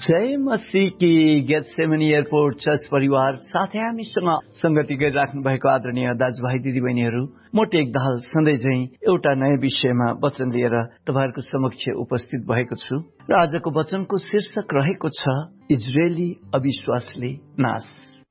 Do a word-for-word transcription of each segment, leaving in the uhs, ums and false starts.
जय मसीह की Gethsemane airport church परिवार साथै हामीसँग संगति गरिराख्नु भएको आदरणीय दाजुभाइ दिदीबहिनीहरू म टेक दाहाल सधैँ झै एउटा नयाँ विषयमा वचन लिएर तपाईहरुको समक्ष उपस्थित भएको छु र आजको वचनको शीर्षक रहेको छ इजरायली अविश्वासले नाश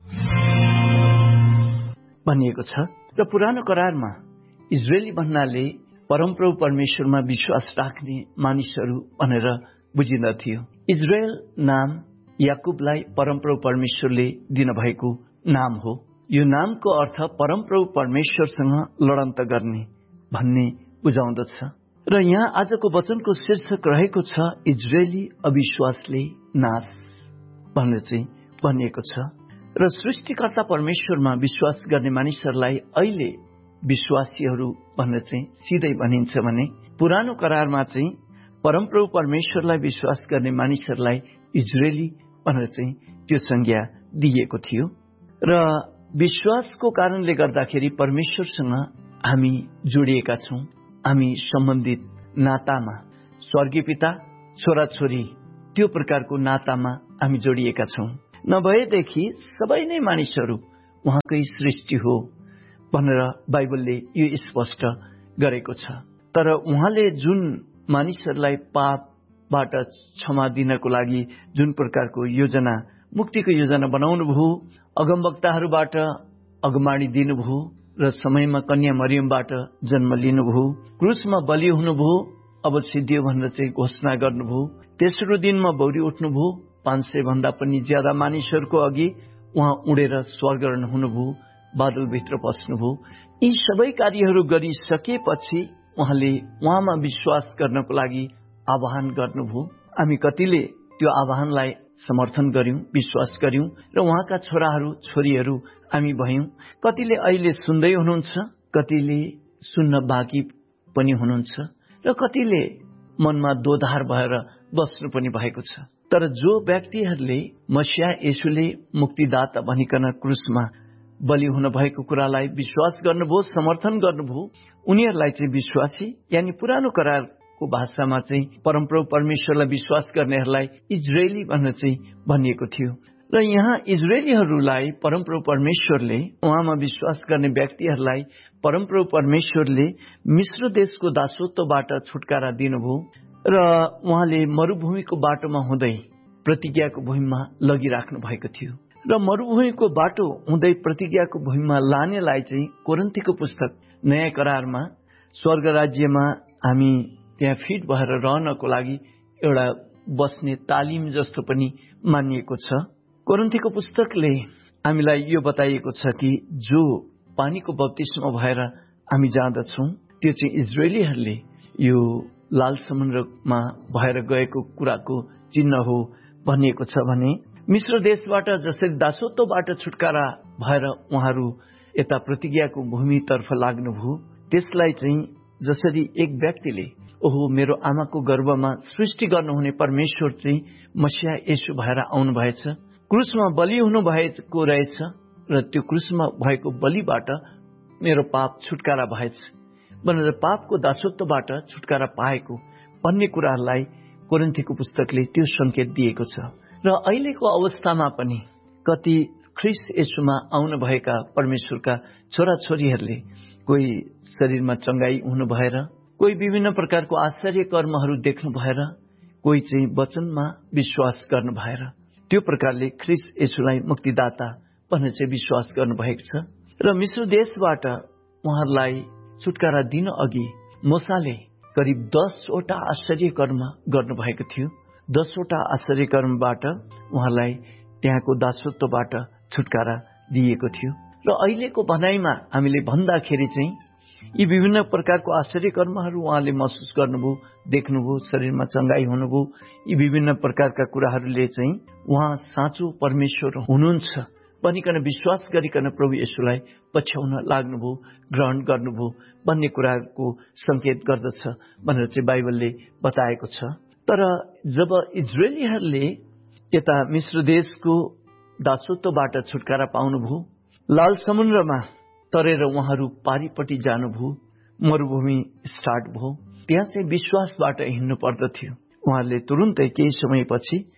भनिएको छ र पुरानो करारमा इजरायली भन्नाले परमप्रभु परमेश्वरमा विश्वास राख्ने मानिसहरू भनेर बुझिन्दथ्यो। इजरायल नाम याकुबलाई परमप्रभु परमेश्वरले दिनुभएको नाम हो। यो नामको अर्थ परमप्रभु परमेश्वरसँग लडन्त गर्ने भन्ने बुझाउँदछ र यहाँ आजको वचनको शीर्षक रहेको छ इजरायली अविश्वासले नाश भनेर चाहिँ भनिएको छ र सृष्टिकर्ता परमेश्वरमा विश्वास गर्ने मानिसहरूलाई अहिले विश्वासीहरू भनेर चाहिँ सिधै भनिन्छ भने पुरानो करारमा चाहिँ परमप्रभु परमेश्वरलाई विश्वास गर्ने मानिसहरूलाई इजरायली भनेर चाहिँ त्यो संज्ञा दिएको थियो र विश्वासको कारणले गर्दाखेरि परमेश्वरसँग हामी जोडिएका छौं। हामी सम्बन्धित नातामा स्वर्गीय पिता छोराछोरी त्यो प्रकारको नातामा हामी जोडिएका छौं। नभएदेखि सबै नै मानिसहरू उहाँकै सृष्टि हो भनेर बाइबलले यो स्पष्ट गरेको छ। तर उहाँले जुन मानिसहरूलाई पापबाट क्षमा दिनको लागि जुन प्रकारको योजना मुक्तिको योजना बनाउनु भयो, अगमवक्ताहरूबाट अगमवाणी दिनुभयो र समयमा कन्या मरियमबाट जन्म लिनुभयो, क्रुसमा बलि हुनुभयो, अब सिद्धियो भनेर चाहिँ घोषणा गर्नुभयो, तेस्रो दिनमा बौरी उठ्नुभयो, पाँच सय भन्दा पनि ज्यादा मानिसहरूको अघि उहाँ उडेर स्वर्गरोहण हुनुभयो, बादलभित्र पस्नुभयो। यी सबै कार्यहरू गरिसकेपछि उहाँले उहाँमा विश्वास गर्नको लागि आह्वान गर्नुभयो। हामी कतिले त्यो आह्वानलाई समर्थन गर्यौं, विश्वास गर्यौं र उहाँका छोराहरू छोरीहरू हामी भयौं। कतिले अहिले सुन्दै हुनुहुन्छ, कतिले सुन्न बाँकी पनि हुनुहुन्छ र कतिले मनमा दोधार भएर बस्नु पनि भएको छ। तर जो व्यक्तिहरूले मसीहा येशूले मुक्तिदाता भनिकन क्रुसमा बलि हुन भएको कुरालाई विश्वास गर्नुभयो, समर्थन गर्नुभयो, उनीहरूलाई चाहिँ विश्वासी यानी पुरानो करारको भाषामा चाहिँ परमप्रभु परमेश्वरलाई विश्वास गर्नेहरूलाई इजरायली भनेर चाहिँ भनिएको थियो। र यहाँ इजरायलीहरूलाई परमप्रभु परमेश्वरले उहाँमा विश्वास गर्ने व्यक्तिहरूलाई परमप्रभु परमेश्वरले मिश्र देशको दासत्वबाट छुटकारा दिनुभयो र उहाँले मरुभूमिको बाटोमा हुँदै प्रतिज्ञाको भूमिमा लगिराख्नु भएको थियो र मरुभूमिको बाटो हुँदै प्रतिज्ञाको भूमिमा लानेलाई चाहिँ कोरिन्थीको पुस्तक नयाँ करारमा स्वर्ग राज्यमा हामी त्यहाँ फिट भएर रहनको लागि एउटा बस्ने तालिम जस्तो पनि मानिएको छ। कोरिन्थीको पुस्तकले हामीलाई यो बताइएको छ कि जो पानीको बप्तिस्मा भएर हामी जाँदछौं त्यो चाहिँ इजरायलीहरूले यो लाल समुद्रमा भएर गएको कुराको चिन्ह हो भनिएको छ भने मिश्र देशबाट जसरी दासत्वबाट छुटकारा भएर उहाँहरू यता प्रतिज्ञाको भूमितर्फ लाग्नुभयो, त्यसलाई चाहिँ जसरी एक व्यक्तिले ओहो मेरो आमाको गर्भमा सृष्टि गर्नुहुने परमेश्वर चाहिँ मसीहा येशू भएर आउनु भएछ, क्रुसमा बलि हुनु भएको रहेछ र त्यो क्रुसमा भएको बलिबाट मेरो पाप छुटकारा भएछ भनेर पापको दासत्वबाट छुटकारा पाएको भन्ने कुराहरूलाई कोरिन्थीको पुस्तकले त्यो संकेत दिएको छ। र अहिलेको अवस्थामा पनि कति ख्रीष्ट येशूमा आउनु भएका परमेश्वरका छोराछोरीहरूले कोही शरीरमा चंगाई हुनु भएर, कोही विभिन्न प्रकारको आश्चर्य कर्महरू देख्नु भएर, कोही चाहिँ वचनमा विश्वास गर्नु भएर त्यो प्रकारले ख्रीष्ट येशूलाई मुक्तिदाता भनेर चाहिँ विश्वास गर्नु भएको छ। र मिश्र देशबाट उहाँहरूलाई छुटकारा दिन अघि मूसाले करिब दसवटा आश्चर्य कर्म गर्नुभएको थियो। दसवटा आश्चर्य कर्मबाट उहाँलाई त्यहाँको दासत्वबाट छुटकारा दिएको थियो र अहिलेको भनाइमा हामीले भन्दाखेरि चाहिँ यी विभिन्न प्रकारको आश्चर्य कर्महरू उहाँले महसुस गर्नुभयो, देख्नुभयो, शरीरमा चंगाई हुनुभयो, यी विभिन्न प्रकारका कुराहरूले चाहिँ उहाँ साँचो परमेश्वर हुनुहुन्छ भनिकन विश्वास गरिकन प्रभु येशूलाई पछ्याउन लाग्नुभयो, ग्रहण गर्नुभयो भन्ने कुराको संकेत गर्दछ भनेर चाहिँ बाइबलले बताएको छ। तर जब इजरायलीहरूले यता मिश्र देशको दासत्वबाट छुटकारा पाउनुभयो, लाल समुद्रमा तरेर उहाँहरू पारिपट्टि जानुभयो, मरुभूमि स्टार्ट भयो, त्यहाँ चाहिँ विश्वासबाट हिँड्नु पर्दथ्यो। उहाँहरूले तुरुन्तै केही समयपछि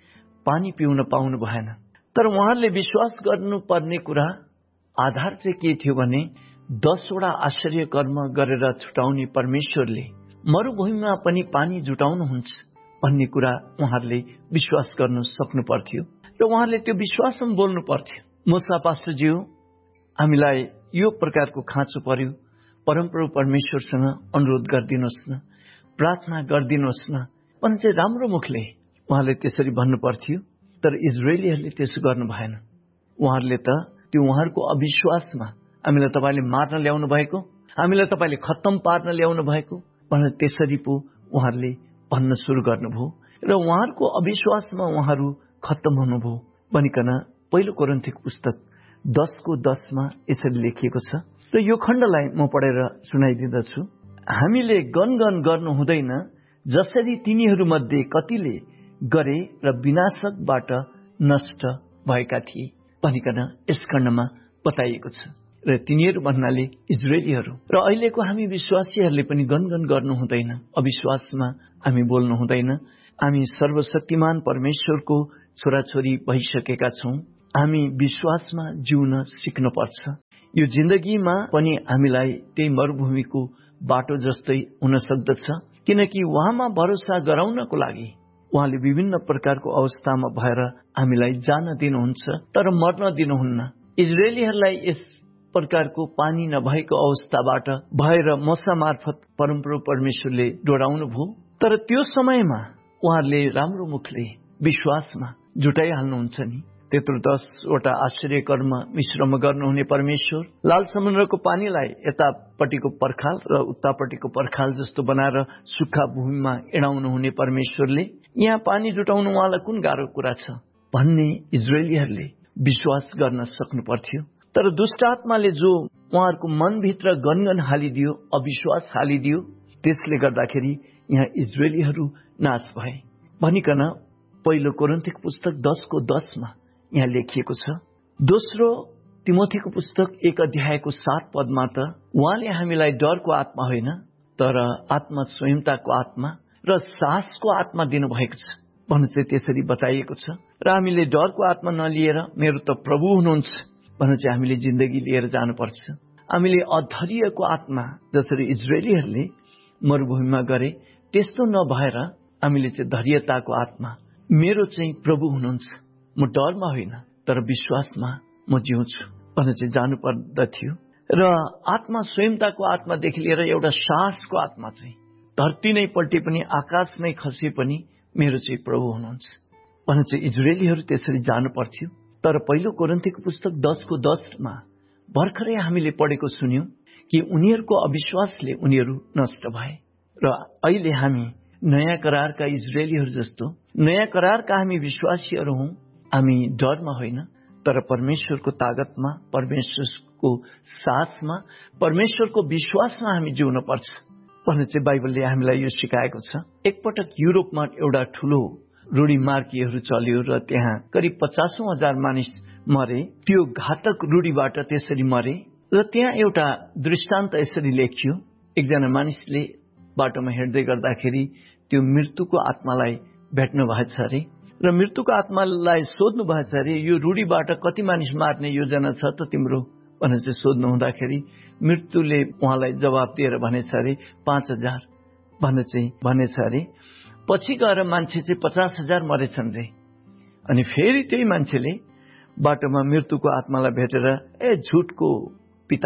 पानी पिउन पाउनु भएन। तर उहाँहरूले विश्वास गर्नुपर्ने कुरा आधार चाहिँ के थियो भने दसवटा आश्चर्य कर्म गरेर छुटाउने परमेश्वरले मरुभूमिमा पनि पानी जुटाउनुहुन्छ भन्ने कुरा उहाँहरूले विश्वास गर्नु सक्नु पर्थ्यो र उहाँहरूले त्यो विश्वासमा बोल्नु पर्थ्यो। मुसा पास्टरज्यू, हामीलाई यो प्रकारको खाँचो पर्यो, परमप्रभु परमेश्वरसँग अनुरोध गरिदिनुहोस् न, प्रार्थना गरिदिनुहोस् न भने चाहिँ राम्रो मुखले उहाँले त्यसरी भन्नु पर्थ्यो। तर इजरायलीहरूले त्यसो गर्नु भएन। उहाँहरूले त त्यो उहाँहरूको अविश्वासमा हामीलाई तपाईँले मार्न ल्याउनु भएको, हामीलाई तपाईँले खत्तम पार्न ल्याउनु भएको भनेर त्यसरी पो उहाँहरूले भन्न सुरु गर्नुभयो र उहाँहरूको अविश्वासमा उहाँहरू खत्तम हुनुभयो भनिकन पहिलो कोरिन्थिक पुस्तक दसको दसमा यसरी लेखिएको छ र यो खण्डलाई म पढेर सुनाइदिँदछु। हामीले गनगन गर्नु हुँदैन जसरी तिनीहरूमध्ये कतिले गरे र विनाशकबाट नष्ट भएका थिए भनिकन यस खण्डमा बताइएको छ। र तिनीहरू भन्नाले इजरायलीहरू र अहिलेको हामी विश्वासीहरूले पनि गनगन गर्नु हुँदैन, अविश्वासमा हामी बोल्नु हुँदैन। हामी सर्वशक्तिमान परमेश्वरको छोराछोरी भइसकेका छौं। हामी विश्वासमा जिउन सिक्नुपर्छ। यो जिन्दगीमा पनि हामीलाई त्यही मरुभूमिको बाटो जस्तै हुन सक्दछ, किनकि उहाँमा भरोसा गराउनको लागि उहाँले विभिन्न प्रकारको अवस्थामा भएर हामीलाई जान दिनुहुन्छ तर मर्न दिनुहुन्न। इजरायलीहरूलाई यस प्रकारको पानी नभएको अवस्थाबाट भएर मूसा मार्फत परमप्रभु परमेश्वरले डोराउनु भयो। तर त्यो समयमा उहाँहरूले राम्रो मुखले विश्वासमा जुटाइहाल्नुहुन्छ नि। त्यत्रो दसवटा आश्चर्य कर्म मिश्रमा गर्नुहुने परमेश्वर लाल समुद्रको पानीलाई यतापट्टिको पर्खाल र उतापट्टिको पर्खाल जस्तो बनाएर सुक्खा भूमिमा एडाउनु हुने परमेश्वरले यहाँ पानी जुटाउनु उहाँलाई कुन गाह्रो कुरा छ भन्ने इजरायलीहरूले विश्वास गर्न सक्नु पर्थ्यो। तर दुष्ट आत्माले जो उहाँहरूको मनभित्र गनगन हालिदियो, अविश्वास हालिदियो, त्यसले गर्दाखेरि यहाँ इजरायलीहरू नाश भए भनिकन पहिलो कोरिन्थिक पुस्तक दसको दसमा यहाँ लेखिएको छ। दोस्रो तिमोथीको पुस्तक एक अध्यायको सात पदमा त उहाँले हामीलाई डरको आत्मा होइन तर आत्मा स्वयंताको आत्मा र साहसको आत्मा दिनुभएको छ भन्ने चाहिँ त्यसरी बताइएको छ। र हामीले डरको आत्मा नलिएर मेरो त प्रभु हुनुहुन्छ भने चाहिँ हामीले जिन्दगी लिएर जानुपर्छ। हामीले अधैर्यको आत्मा जसरी इजरायलीहरूले मरुभूमिमा गरे त्यस्तो नभएर हामीले चाहिँ धैर्यताको आत्मा, मेरो चाहिँ प्रभु हुनुहुन्छ, म डरमा होइन तर विश्वासमा म जिउँछु भने चाहिँ जानु पर्दथ्यो। र आत्मा स्वयंताको आत्मादेखि लिएर एउटा साहसको आत्मा चाहिँ धरती नै पल्टे पनि आकाश नै खसे पनि मेरो चाहिँ प्रभु हुनुहुन्छ भने चाहिँ इजरायलीहरू त्यसरी जानु पर्थ्यो। तर पहिलो कोरिन्थिक पुस्तक दसको दसमा भर्खरै हामीले पढेको सुन्यौं कि उनीहरूको अविश्वासले उनीहरू नष्ट भए। र अहिले हामी नयाँ करारका इजरायलीहरू जस्तो नयाँ करारका हामी विश्वासीहरू हौं। हामी डरमा होइन तर परमेश्वरको तागतमा, परमेश्वरको साहसमा, परमेश्वरको विश्वासमा हामी जिउन पर्छ भन्ने चाहिँ बाइबलले हामीलाई यो सिकाएको छ। एकपटक युरोपमा एउटा ठूलो रूढीमार्गीहरू चल्यो र त्यहाँ करिब पचासौं हजार मानिस मरे। त्यो घातक रूढीबाट त्यसरी मरे र त्यहाँ एउटा दृष्टान्त यसरी लेखियो। एकजना मानिसले बाटोमा हिँड्दै गर्दाखेरि त्यो मृत्युको आत्मालाई भेट्नु भएछ अरे र मृत्युको आत्मालाई सोध्नु भएछ अरे यो रूढीबाट कति मानिस मार्ने योजना छ त तिम्रो भनेर चाहिँ सोध्नु हुँदाखेरि मृत्युले उहाँलाई जवाब दिएर भनेछ अरे पाँच हजार भनेर चाहिँ भनेछ अरे। पछि गएर मान्छे चाहिँ पचास हजार मरेछन् रे। अनि फेरि त्यही मान्छेले बाटोमा मृत्युको आत्मालाई भेटेर ए झुटको पिता,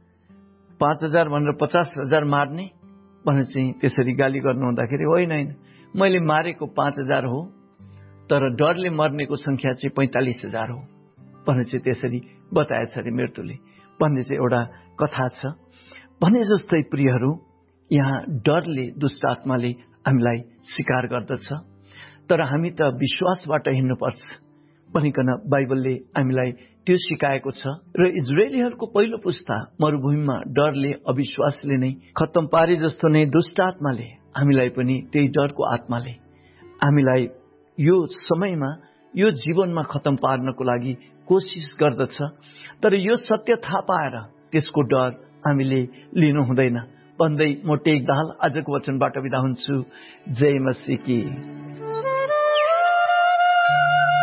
पाँच हजार भनेर पचास हजार मार्ने भनेर चाहिँ त्यसरी गाली गर्नु हुँदाखेरि होइन होइन मैले मारेको पाँच हजार हो तर डरले मर्नेको संख्या चाहिँ पैंतालिस हजार हो भने चाहिँ त्यसरी बताएछ अरे मृत्युले भन्ने चाहिँ एउटा कथा छ। भने जस्तै प्रियहरू, यहाँ डरले दुष्ट आत्माले हामीलाई शिकार गर्दछ तर हामी त विश्वासबाट हिँड्नुपर्छ भनिकन बाइबलले हामीलाई त्यो सिकाएको छ। र इजरायलीहरूको पहिलो पुस्ता मरुभूमिमा डरले, अविश्वासले नै खत्तम पारे जस्तो नै दुष्ट आत्माले हामीलाई पनि त्यही डरको आत्माले हामीलाई यो समयमा, यो जीवनमा खत्तम पार्नको लागि कोसिस गर्दछ। तर यो सत्य थाहा पाएर त्यसको डर हामीले लिनु हुँदैन भन्दै म टेक दाहाल आजको वचनबाट बिदा हुन्छु। जय मसीह की।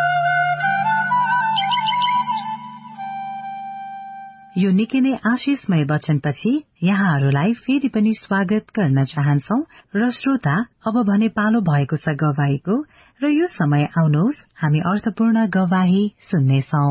यो निकै नै आशिषमय वचनपछि यहाँहरूलाई फेरि पनि स्वागत गर्न चाहन्छौ र श्रोता, अब भने पालो भएको छ गवाहीको र यो समय आउनुहोस् हामी अर्थपूर्ण गवाही सुन्नेछौ।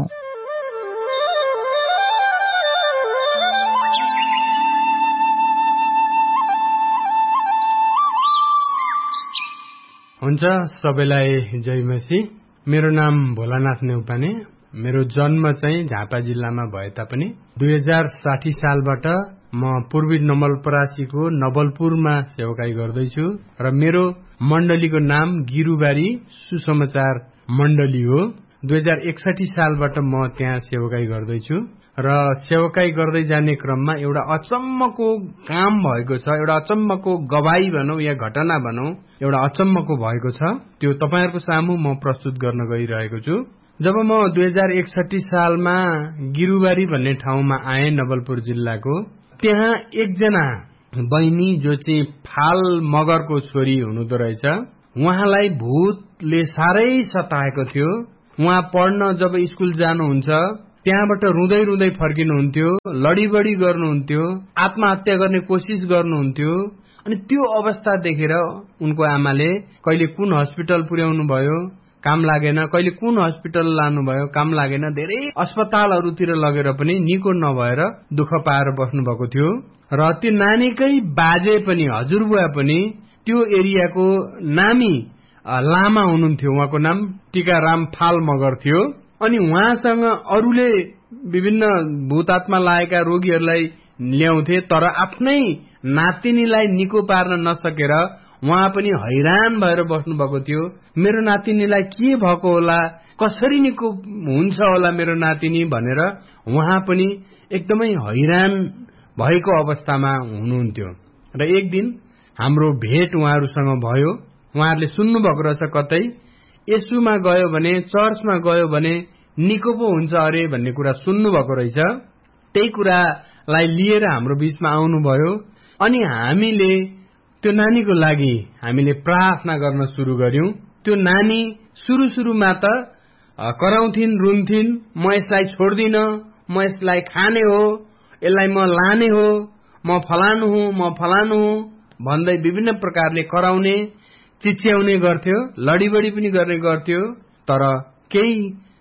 हुन्छ, सबैलाई जय मसीह। मेरो नाम भोलानाथ नेउपाने। मेरो जन्म चाहिँ झापा जिल्लामा भए तापनि दुई हजार साठी सालबाट म पूर्वी नवलपरासीको नवलपुरमा सेवकाई गर्दैछु र मेरो मण्डलीको नाम गिरुबारी सुसमाचार मण्डली हो। दुई हजार एकसठी सालबाट म त्यहाँ सेवकाई गर्दैछु र सेवकाई गर्दै जाने क्रममा एउटा अचम्मको काम भएको छ, एउटा अचम्मको गवाही भनौं या घटना भनौं, एउटा अचम्मको भएको छ। त्यो तपाईहरुको सामु म प्रस्तुत गर्न गइरहेको छु। जब म दुई हजार एकसठी सालमा गिरुबारी भन्ने ठाउँमा आए नवलपुर जिल्लाको, त्यहाँ एकजना बहिनी जो चाहिँ फाल मगरको छोरी हुनुहुँदो रहेछ, उहाँलाई भूतले साह्रै सताएको थियो। उहाँ पढ्न जब स्कुल जानुहुन्छ त्यहाँबाट रुँदै रुँदै फर्किनुहुन्थ्यो, लडीबडी गर्नुहुन्थ्यो, आत्महत्या गर्ने कोसिस गर्नुहुन्थ्यो। अनि त्यो अवस्था देखेर उनको आमाले कहिले कुन हस्पिटल पुर्याउनु भयो, काम लागेन, कहिले कुन हस्पिटल लानुभयो, काम लागेन, धेरै अस्पतालहरूतिर लगेर पनि निको नभएर दुःख पाएर बस्नु भएको थियो। र त्यो नानीकै बाजे पनि, हजुरबुवा पनि त्यो एरियाको नामी लामा हुनुहुन्थ्यो। उहाँको नाम टीकाराम फाल मगर थियो। अनि उहाँसँग अरूले विभिन्न भूतात्मा लागेका रोगीहरूलाई ल्याउँथे, तर आफ्नै नातिनीलाई निको पार्न नसकेर उहाँ पनि हैरान भएर बस्नु भएको थियो। मेरो नातिनीलाई के भएको होला, कसरी निको हुन्छ होला मेरो नातिनी भनेर उहाँ पनि एकदमै हैरान भएको अवस्थामा हुनुहुन्थ्यो। र एक दिन हाम्रो भेट उहाँहरूसँग भयो। उहाँहरूले सुन्नु भएको रहेछ कतै येशूमा गयो भने, चर्चमा गयो भने निको पो हुन्छ अरे भन्ने कुरा सुन्नु भएको रहेछ। त्यही कुरालाई लिएर हाम्रो बीचमा आउनुभयो। अनि हामीले त्यो नानीको लागि हामीले प्रार्थना गर्न सुरु गर्यौं। त्यो नानी सुरु सुरुमा त कराउँथिन्, रुन्थिन्, म यसलाई छोड्दिन, म यसलाई खाने हो, यसलाई म लाने हो, म फलानु हुँ, म फलानु हुँ भन्दै विभिन्न प्रकारले कराउने, चिच्याउने गर्थ्यो, लडीबडी पनि गर्ने गर्थ्यो। तर केही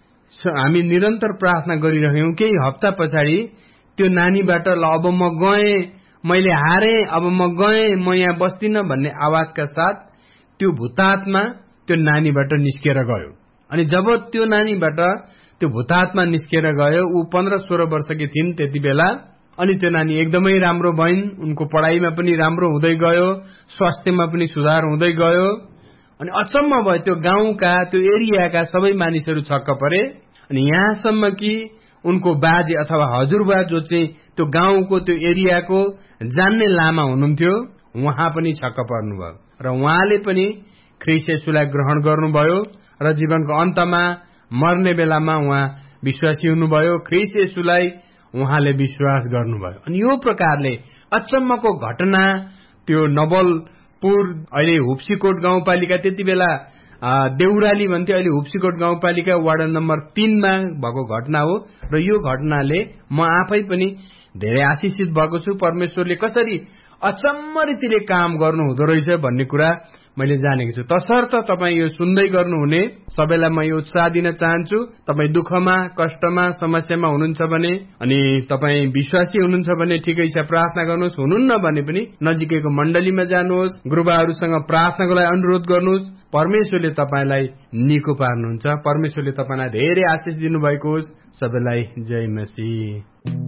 हामी निरन्तर प्रार्थना गरिरह्यौं। केही हप्ता पछाडि त्यो नानीबाट ल अब म गएँ, मैले हारे, अब म गएँ, म यहाँ बस्दिन भन्ने आवाजका साथ त्यो भूतात्मा त्यो नानीबाट निस्केर गयो। अनि जब त्यो नानीबाट त्यो भूतात्मा निस्केर गयो, ऊ पन्ध्र सोह्र वर्षकी थिइन् त्यति बेला। अनि त्यो नानी एकदमै राम्रो भइन्, उनको पढाइमा पनि राम्रो हुँदै गयो, स्वास्थ्यमा पनि सुधार हुँदै गयो। अनि अचम्म भयो, त्यो गाउँका, त्यो एरियाका सबै मानिसहरू छक्क परे। अनि यहाँसम्म कि उनको बाजे अथवा हजुरबा जो चाहिँ त्यो गाउँको, त्यो एरियाको जान्ने लामा हुनुहुन्थ्यो, उहाँ पनि छक्क पर्नुभयो। र उहाँले पनि ख्रीष्ट येशूलाई ग्रहण गर्नुभयो र जीवनको अन्तमा मर्ने बेलामा उहाँ विश्वासी हुनुभयो। ख्रीष्ट येशूलाई उहाँले विश्वास गर्नुभयो। अनि यो प्रकारले अचम्मको घटना त्यो नवलपुर, अहिले हुप्सीकोट गाउँपालिका, त्यति बेला देउराली भन्थ्यो, अहिले हुप्सीकोट गाउँपालिका वार्ड नम्बर तीनमा भएको घटना हो। र यो घटनाले म आफै पनि धेरै आशिषित भएको छु। परमेश्वरले कसरी अचम्म रीतिले काम गर्नु हुँदो रहेछ भन्ने कुरा मैले जानेको छु। तसर्थ तपाईँ यो सुन्दै गर्नुहुने सबैलाई म यो उत्साह दिन चाहन्छु। तपाईँ दुःखमा, कष्टमा, समस्यामा हुनुहुन्छ भने, अनि तपाईँ विश्वासी हुनुहुन्छ भने ठिकै छ, प्रार्थना गर्नुहोस्। हुनुहुन्न भने पनि नजिकैको मण्डलीमा जानुहोस्, गुरुबाहरूसँग प्रार्थनाको लागि अनुरोध गर्नुहोस्। परमेश्वरले तपाईलाई निको पार्नुहुन्छ। परमेश्वरले तपाईलाई धेरै आशिष दिनुभएको होस्। सबैलाई जय मसीह।